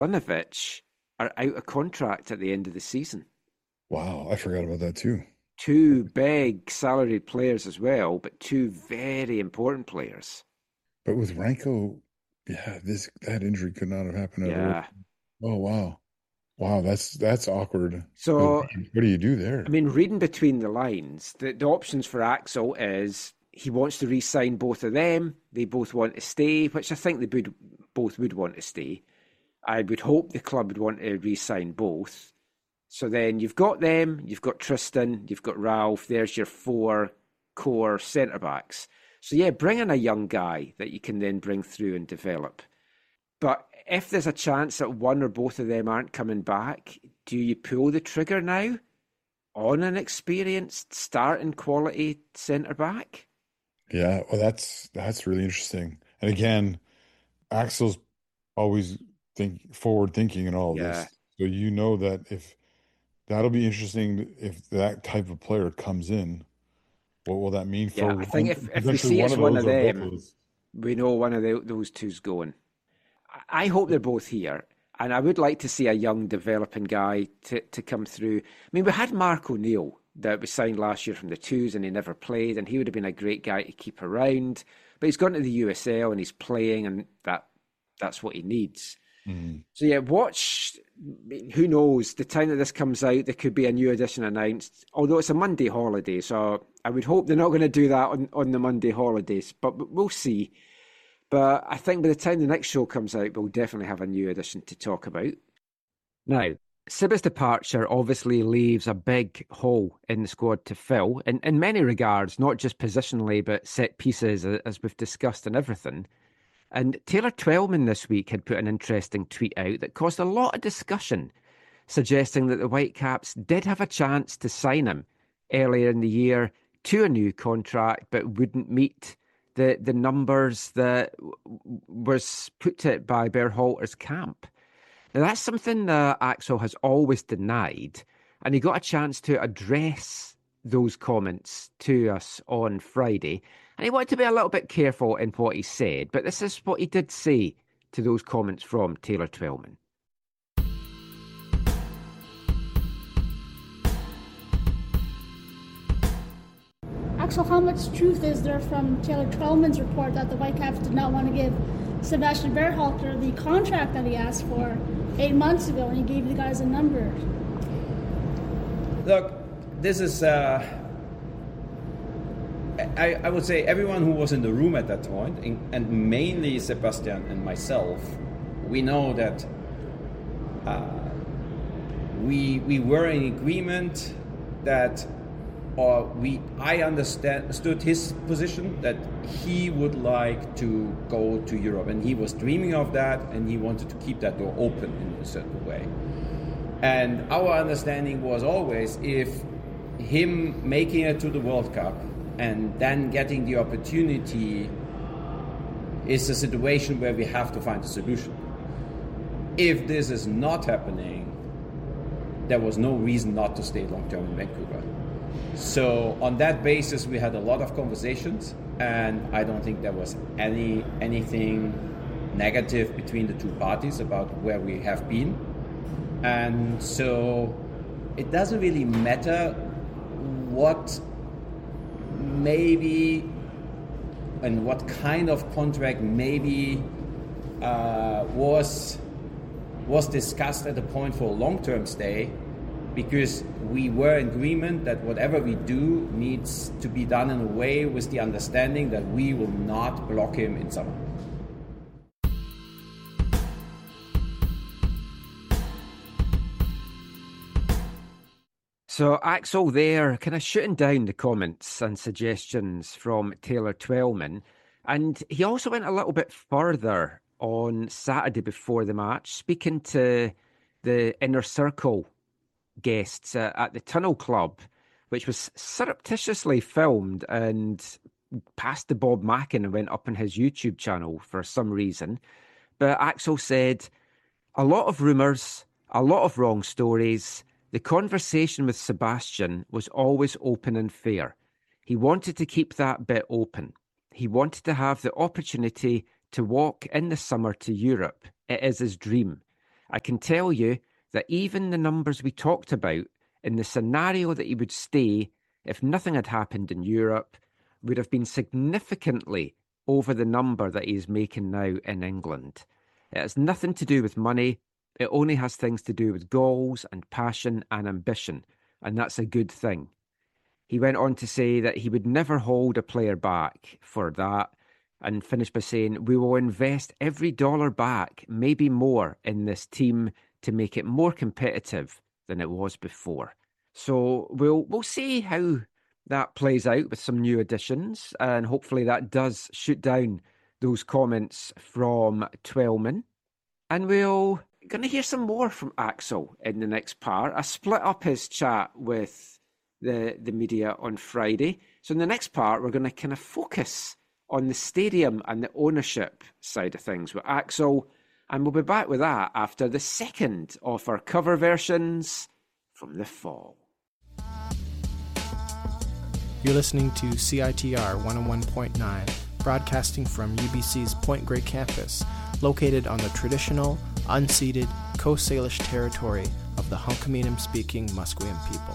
Ivanovic are out of contract at the end of the season. Wow, I forgot about that too. Two big salaried players as well, but two very important players. But with Ranko, yeah, this that injury could not have happened at all. Yeah. Oh wow. Wow, that's awkward. So, What do you do I there? mean, reading between the lines, the options for Axel is he wants to re-sign both of them. They both want to stay, which I think both would want to stay. I would hope the club would want to re-sign both. So then you've got them, you've got Tristan, you've got Ralph. There's your four core centre backs. So yeah, bring in a young guy that you can then bring through and develop. But if there's a chance that one or both of them aren't coming back, do you pull the trigger now on an experienced starting quality centre back? Yeah, well that's really interesting. And again, Axel's always think forward thinking and all of Yeah. this. So you know that if that'll be interesting if that type of player comes in, what will that mean Yeah, for I think one if we potentially see one it's of one those of or both them, of those? we know one of those two's going. I hope they're both here. And I would like to see a young developing guy to come through. I mean, we had Mark O'Neill that was signed last year from the twos and he never played, and he would have been a great guy to keep around. But he's gone to the USL and he's playing, and that's what he needs. Mhm. So yeah, watch. Who knows? The time that this comes out, there could be a new edition announced. Although it's a Monday holiday, so I would hope they're not going to do that on the Monday holidays. But we'll see. But I think by the time the next show comes out, we'll definitely have a new edition to talk about. Now, Sibba's departure obviously leaves a big hole in the squad to fill, in many regards, not just positionally, but set pieces, as we've discussed and everything. And Taylor Twellman this week had put an interesting tweet out that caused a lot of discussion, suggesting that the Whitecaps did have a chance to sign him earlier in the year to a new contract, but wouldn't meet the numbers that was put to it by Berhalter's camp. Now, that's something that Axel has always denied, and he got a chance to address those comments to us on Friday. And he wanted to be a little bit careful in what he said, but this is what he did say to those comments from Taylor Twellman. Axel, how much truth is there from Taylor Twellman's report that the Whitecaps did not want to give Sebastian Berhalter the contract that he asked for 8 months ago, and he gave the guys a number? Look, this is, I would say everyone who was in the room at that point, and mainly Sebastian and myself, we know that we were in agreement that, I understood his position that he would like to go to Europe, and he was dreaming of that, and he wanted to keep that door open in a certain way. And our understanding was always, if him making it to the World Cup and then getting the opportunity is a situation where we have to find a solution. If this is not happening, there was no reason not to stay long term in Vancouver. So on that basis, we had a lot of conversations, and I don't think there was anything negative between the two parties about where we have been. And so it doesn't really matter what maybe and what kind of contract maybe was discussed at the point for a long-term stay, because we were in agreement that whatever we do needs to be done in a way with the understanding that we will not block him in summer. So Axel there kind of shooting down the comments and suggestions from Taylor Twellman. And he also went a little bit further on Saturday before the match, speaking to the Inner Circle guests at the Tunnel Club, which was surreptitiously filmed and passed to Bob Mackin and went up on his YouTube channel for some reason. But Axel said, a lot of rumours, a lot of wrong stories. The conversation with Sebastian was always open and fair. He wanted to keep that bit open. He wanted to have the opportunity to walk in the summer to Europe. It is his dream. I can tell you that even the numbers we talked about in the scenario that he would stay if nothing had happened in Europe would have been significantly over the number that he's making now in England. It has nothing to do with money. It only has things to do with goals and passion and ambition, and that's a good thing. He went on to say that he would never hold a player back for that, and finished by saying, we will invest every dollar back, maybe more, in this team to make it more competitive than it was before. So we'll see how that plays out with some new additions, and hopefully that does shoot down those comments from Twellman. And we're going to hear some more from Axel in the next part. I split up his chat with the media on Friday. So in the next part, we're going to kind of focus on the stadium and the ownership side of things with Axel. And we'll be back with that after the second of our cover versions from the fall. You're listening to CITR 101.9, broadcasting from UBC's Point Grey campus, located on the traditional, unceded Coast Salish territory of the Hunkaminam-speaking Musqueam people.